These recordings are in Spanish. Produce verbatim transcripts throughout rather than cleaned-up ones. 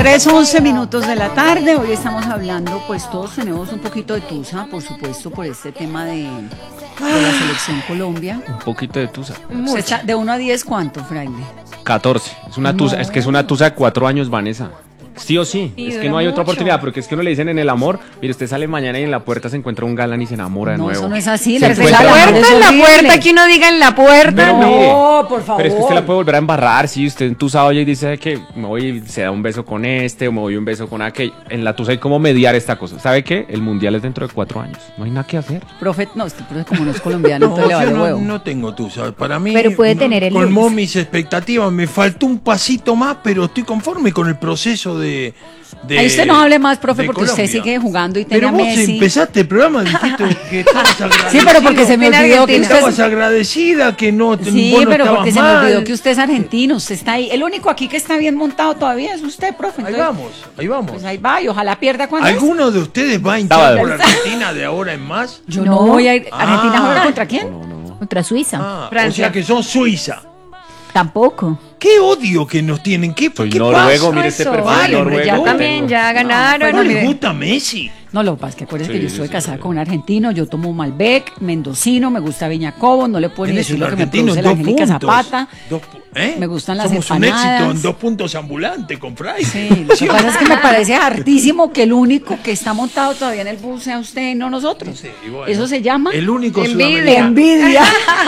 tres once minutos de la tarde. Hoy estamos hablando, pues todos tenemos un poquito de tusa, por supuesto, por este tema de, de la selección Colombia. Un poquito de tusa. Se echa de uno a diez, ¿cuánto, Fraile? catorce. Es una tusa, no. Es que es una tusa de cuatro años, Vanessa. Sí o sí, sí, es que no hay mucho. Otra oportunidad, porque es que uno le dicen en el amor, mire, usted sale mañana y en la puerta se encuentra un galán y se enamora de no, nuevo. Eso no es así, se la encuentra... puerta, en la puerta, que uno diga en la puerta. Pero no, mire, por favor. Pero es que usted la puede volver a embarrar, si usted en tusa oye y dice que me voy, se da un beso con este, o me voy un beso con aquel. En la tusa hay como mediar esta cosa. ¿Sabe qué? El mundial es dentro de cuatro años, no hay nada que hacer. Profe, no, este profe como no es colombiano, no, entonces le vale no, huevo. No tengo tusa, para mí pero puede no, tener el colmó lunes. mis expectativas, me faltó un pasito más, pero estoy conforme con el proceso de... De, Ahí usted no hable más, profe, porque Colombia. usted sigue jugando y tiene pero a vos Messi. empezaste el programa, dijiste que estabas agradecida. Sí, pero porque se me olvidó que usted estabas agradecida, que no te Sí, vos no pero porque se me mal. olvidó que usted es argentino, usted está ahí. El único aquí que está bien montado todavía es usted, profe. Ahí Entonces, vamos, ahí vamos. Pues ahí va, y ojalá pierda cuando ¿Alguno de ustedes va a hinchar Sábado. por Argentina de ahora en más? Yo No. no voy a ir. ¿Argentina Ah. juega contra quién? No, no, no. Contra Suiza. Ah, o Francia. sea que son Suiza. Tampoco. Qué odio que nos tienen. ¿Qué, Soy ¿qué noruego, pasa? mire este Eso, perfil vale, hombre, noruego. ya tengo. también, ya ganaron. ¿No no, les mire. gusta Messi? No, lo que pasa es que acuérdense Sí, que yo sí, estuve sí, casada sí. con un argentino, yo tomo Malbec, mendocino, me gusta Viña Cobo, no le puedo ni Tienes decir un lo que me argentino produce en la dos Angélica puntos. Zapata. Dos pu- ¿eh? Me gustan las Somos un empanadas. éxito en dos puntos ambulantes con Fray. Sí, lo que pasa es que me parece hartísimo que el único que está montado todavía en el bus sea usted y no nosotros. Sí, y bueno, Eso se llama el único Envidia. sudamericano. envidia.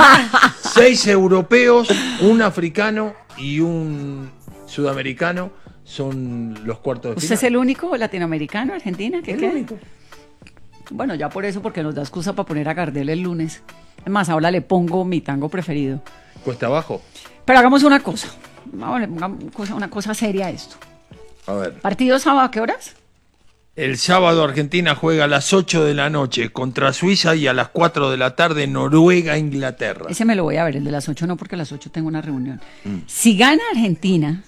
Seis europeos, un africano y un sudamericano son los cuartos de ¿Usted final. es el único latinoamericano, Argentina? ¿Qué El queda? único. Bueno, ya por eso, porque nos da excusa para poner a Gardel el lunes. Es más, ahora le pongo mi tango preferido. Cuesta abajo. Pero hagamos una cosa. Vamos, hagamos una cosa- una cosa seria a esto. A ver. ¿Partido sábado a qué horas? El sábado Argentina juega a las ocho de la noche contra Suiza y a las cuatro de la tarde Noruega, Inglaterra. Ese me lo voy a ver, el de las ocho no, porque a las ocho tengo una reunión. Si gana Argentina...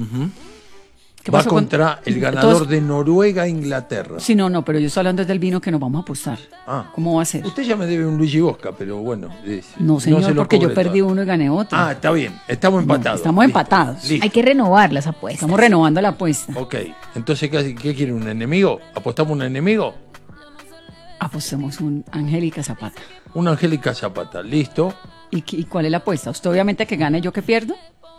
¿qué Va pasó con- contra el ganador Entonces- de Noruega, Inglaterra. Sí, no, no, pero yo estoy hablando desde el vino que nos vamos a apostar. Ah. ¿Cómo va a ser? Usted ya me debe un Luigi Bosca, pero bueno. es- No, señor, se lo porque yo cobre perdí todo. uno y gané otro. Ah, está bien. Estamos empatados. estamos Listo. empatados. Listo. Hay que renovar las apuestas. Estamos renovando la apuesta. Ok. Entonces, ¿qué, qué quiere? ¿Un enemigo? ¿Apostamos un enemigo? Apostemos un Angélica Zapata. Una Angélica Zapata. Listo. ¿Y, qué- y cuál es la apuesta? ¿Usted obviamente que gane, yo que pierdo?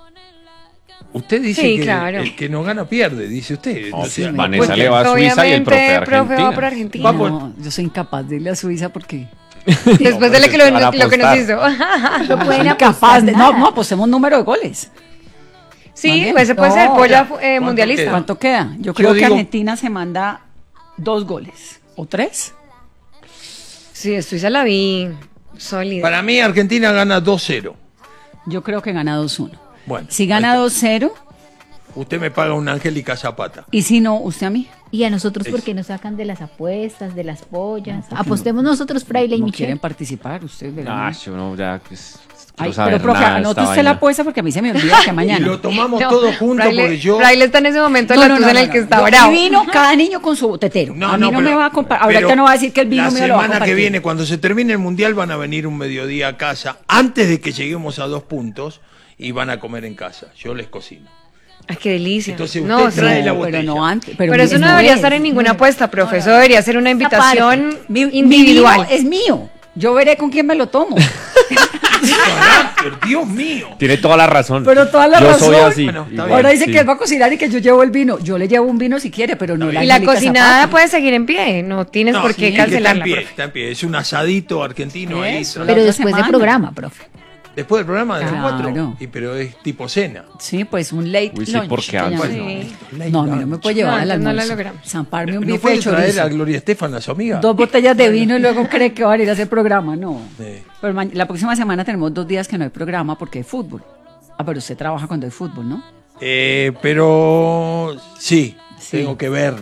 Usted dice Sí, que claro. el que no gana pierde, dice usted. No, O sea, me Vanessa cuenta. le va a Suiza y el profe a Obviamente, profe va por Argentina. Argentina. Va por- No, yo soy incapaz de irle a Suiza porque... Después de lo que, lo, Van a lo que nos apostar. hizo. No pueden soy apostar incapaz de... No, nada. no, apostemos número de goles. Sí, Más bien. pues se puede ser No, polla ¿cuánto eh, mundialista. queda? ¿Cuánto queda? Yo creo que digo- Argentina se manda dos goles. ¿O tres? Sí, estoy ya la vi sólida. Para mí, Argentina gana dos cero. Yo creo que gana dos uno. Bueno, Si gana ahí está. dos cero, Usted me paga una Angélica Zapata. y si no, usted a mí. Y a nosotros, Es- ¿por qué nos sacan de las apuestas, de las pollas? Apostemos nosotros, Fraile y No Michelle. quieren participar ustedes. ¿verdad? Ah, yo no, ya. Pues, Ay, quiero saber pero profe, nada de anote esta usted la vaina. apuesta porque a mí se me olvida que Y mañana. lo tomamos No, todos juntos Fraile, porque yo... Fraile está en ese momento de No, la no, tusa no, en el no, que no. está Yo- bravo. mi vino, cada niño con su tetero. a mí no pero- me va a compartir. Ahorita pero no va a decir que el vino la mío lo va a semana que compartir. viene, cuando se termine el mundial, van a venir un mediodía a casa, antes de que lleguemos a dos puntos, y van a comer en casa. Yo les cocino. Ay, qué delicia. Entonces no, usted sí. trae la No, pero botella. no antes. Pero, Pero, eso no no debería es. estar en ninguna No, apuesta, profe. Eso debería ser una invitación Mi- mi individual. vino es mío. Yo veré con quién me lo tomo. ¡Qué carácter! ¡Dios mío! Tiene toda la razón. Pero toda la yo razón. soy así. Bueno, está igual, bien. Ahora dice sí. que él va a cocinar y que yo llevo el vino. Yo le llevo un vino si quiere, pero no la Y la Angélica cocinada Zapata. puede seguir en pie. No tienes No, por sí, qué que está cancelarla, en pie, profe. está en pie. Es un asadito argentino ahí. Eso. tra- Pero otra después del semana. programa, profe. Después del programa de las Claro. cuatro. Y pero es tipo cena. Sí, pues un late Uy, sí, lunch. porque que antes llaman. no. Sí. No, a mí no me puede llevar No, al antes no la almuerzo. logramos. Zamparme un ¿No bife puede de traer chorizo. a Gloria Estefan, a su amiga? Dos botellas de vino y luego cree que va a ir a hacer programa. No. Sí. Pero ma- la próxima semana tenemos dos días que no hay programa porque hay fútbol. Ah, pero usted trabaja cuando hay fútbol, ¿no? Eh, pero sí, Sí. tengo que ver